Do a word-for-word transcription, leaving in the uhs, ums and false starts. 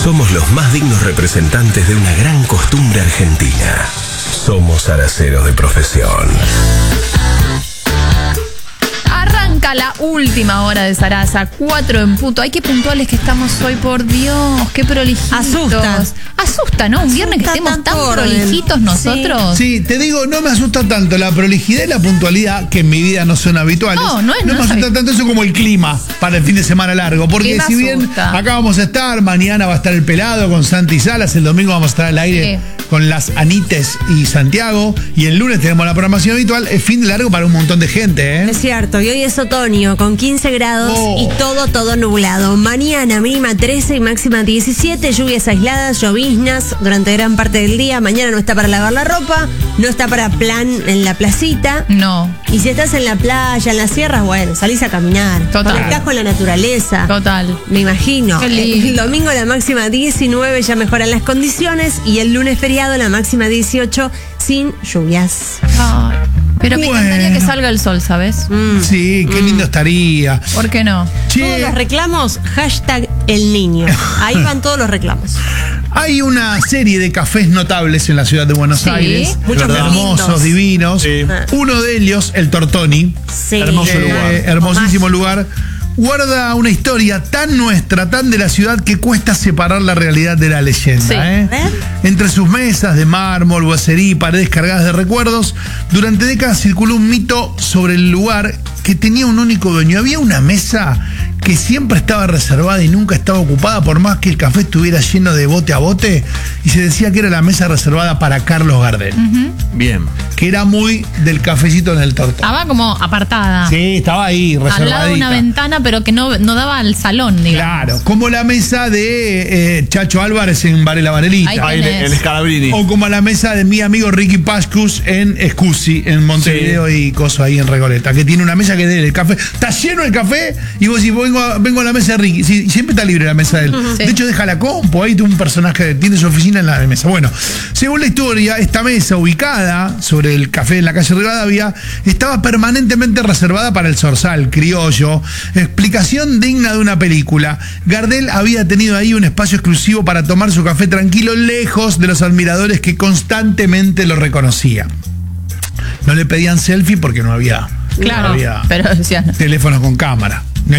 Somos los más dignos representantes de una gran costumbre argentina. Somos araceros de profesión. Arranca la última hora de Sarasa, cuatro en punto. Ay, qué puntuales que estamos hoy, por Dios, qué prolijitos. Asusta. Asusta, ¿no? Un viernes que Asusta estemos tan tanto, prolijitos nosotros. Sí, te digo, no me asusta tanto la prolijidad y la puntualidad, que en mi vida no son habituales. No, no es- No no me es asusta habi- tanto eso como el clima para el fin de semana largo. Porque ¿Qué me si bien asusta? acá vamos a estar, mañana va a estar el pelado con Santi Salas, el domingo vamos a estar al aire Sí. con las Anites y Santiago, y el lunes tenemos la programación habitual, es fin de largo para un montón de gente, ¿eh? Es cierto, y hoy es otoño con quince grados Oh. y todo, todo nublado. Mañana mínima trece y máxima diecisiete, lluvias aisladas, lloviznas durante gran parte del día. Mañana no está para lavar la ropa, no está para plan en la placita. No, Y si estás en la playa, en las sierras, bueno, salís a caminar. Total. Conectás con la naturaleza. total. Me imagino. Qué lindo. El domingo la máxima diecinueve, ya mejoran las condiciones. Y el lunes feriado la máxima dieciocho, sin lluvias. Ay, pero me Bueno. encantaría que salga el sol, ¿sabes? Mm. Sí, qué lindo estaría. ¿Por qué no? Todos Che, los reclamos, hashtag el niño. Ahí van todos los reclamos. hay una serie de cafés notables en la ciudad de Buenos Sí. Aires, Muchos muy hermosos, lindos. divinos. Sí. Uno de ellos, el Tortoni, Sí. Hermoso eh, lugar. hermosísimo lugar, guarda una historia tan nuestra, tan de la ciudad, que cuesta separar la realidad de la leyenda. Sí. ¿eh? A ver. Entre sus mesas de mármol, boiserí, paredes cargadas de recuerdos, durante décadas circuló un mito sobre el lugar que tenía un único dueño. Había una mesa que siempre estaba reservada y nunca estaba ocupada, por más que el café estuviera lleno de bote a bote, y se decía que era la mesa reservada para Carlos Gardel, Bien. que era muy del cafecito en el tortón. Estaba como apartada. Sí, estaba ahí, reservadita. Al lado de una ventana, pero que no, no daba al salón, digamos. Claro, como la mesa de eh, Chacho Álvarez en Varela Varelita. Ahí Ahí en, tenés. en Scalabrini. O como la mesa de mi amigo Ricky Pascus en Scusi, en Montevideo y Coso ahí en Recoleta, que tiene una mesa que de el café, está lleno el café, y vos decís, vengo a, vengo a la mesa de Ricky, sí, siempre está libre la mesa de él. Sí. De hecho, deja la compo, ahí tiene un personaje, tiene su oficina en la mesa. Bueno, según la historia, esta mesa ubicada sobre el café en la calle Rivadavia estaba permanentemente reservada para el zorzal criollo, explicación digna de una película. Gardel había tenido ahí un espacio exclusivo para tomar su café tranquilo, lejos de los admiradores que constantemente lo reconocían. No le pedían selfie porque no había, Claro, no había pero decían. teléfonos con cámara.